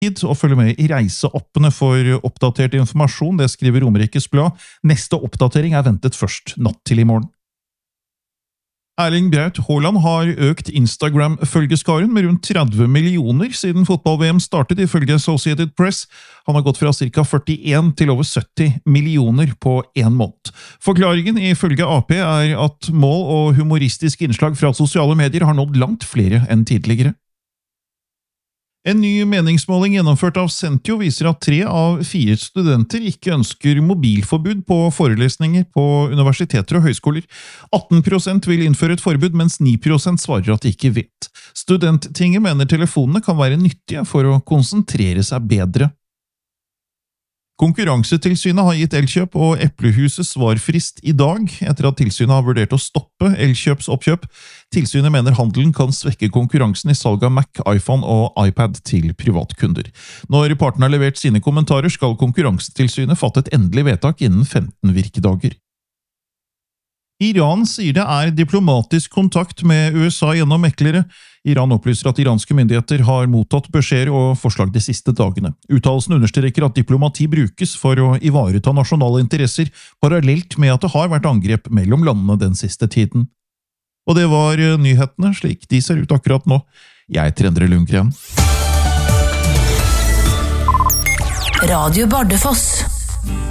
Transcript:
tid og følge med i reiseappene for oppdatert informasjon, det skriver Romerikes Blad. Neste oppdatering ventet først natt til i morgen. Erling Braut Haaland har økt Instagram-følgeskaren med rundt 30 millioner siden fotball-VM startet, ifølge Associated Press. Han har gått fra ca. 41 til over 70 millioner på en måned. Forklaringen ifølge AP at mål og humoristisk innslag fra sosiale medier har nådd langt flere enn tidligere. En ny meningsmåling gjennomført av Sentio viser at 3 av 4 studenter ikke ønsker mobilforbud på forelesninger på universiteter og høyskoler. 18% vil innføre et forbud, mens 9% svarer at de ikke vet. Studenttinget mener telefonene kan være nyttige for å konsentrere seg bedre. Konkurransetilsynet har gitt Elkjøp og Eplehuset svarfrist i dag, etter at tilsynet har vurdert å stoppe Elkjøps oppkjøp. Tilsynet mener handelen kan svekke konkurransen i salg av Mac, iPhone og iPad til privatkunder. Når partene har levert sine kommentarer, skal Konkurransetilsynet fatte et endelig vedtak innen 15 virkedager. Iran sier det diplomatisk kontakt med USA gjennom meklere. Iran opplyser at iranske myndigheter har mottatt beskjeder og forslag de siste dagene. Uttalelsen understreker at diplomati brukes for å ivareta nasjonale interesser, parallelt med at det har vært angrep mellom landene den siste tiden. Og det var nyhetene, slik de ser ut akkurat nå. Jeg heter Endre Lundgren. Radio Bardufoss.